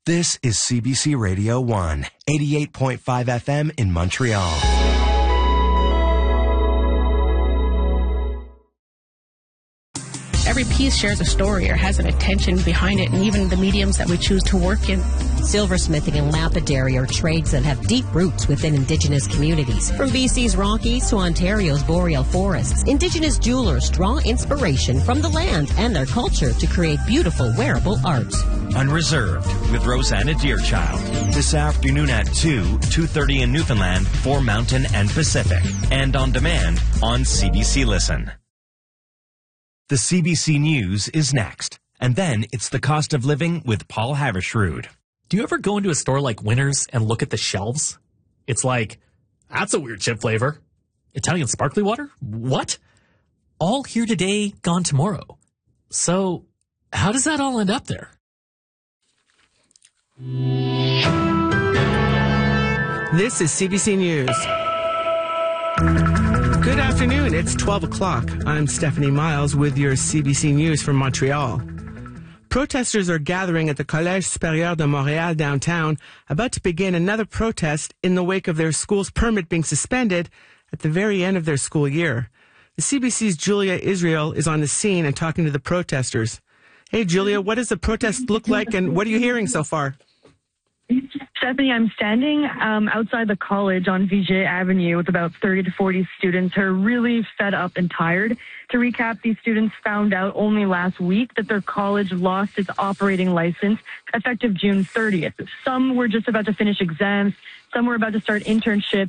This is CBC Radio 1, 88.5 FM in Montreal. Every piece shares a story or has an intention behind it, and even the mediums that we choose to work in. Silversmithing and lapidary are trades that have deep roots within Indigenous communities. From BC's Rockies to Ontario's boreal forests, Indigenous jewelers draw inspiration from the land and their culture to create beautiful wearable art. Unreserved with Rosanna Deerchild. This afternoon at 2:30 in Newfoundland for Mountain and Pacific. And on demand on CBC Listen. The CBC News is next. And then it's the cost of living with Paul Havershrud. Do you ever go into a store like Winners and look at the shelves? It's like, that's a weird chip flavor. Italian sparkly water? What? All here today, gone tomorrow. So, how does that all end up there? This is CBC News. Good afternoon. It's 12 o'clock. I'm Stephanie Miles with your CBC News from Montreal. Protesters are gathering at the Collège Supérieur de Montréal downtown, about to begin another protest in the wake of their school's permit being suspended at the very end of their school year. The CBC's Julia Israel is on the scene and talking to the protesters. Hey, Julia, what does the protest look like and what are you hearing so far? Stephanie, I'm standing outside the college on Vigier Avenue with about 30 to 40 students who are really fed up and tired. To recap, these students found out only last week that their college lost its operating license effective June 30th. Some were just about to finish exams. Some were about to start internships.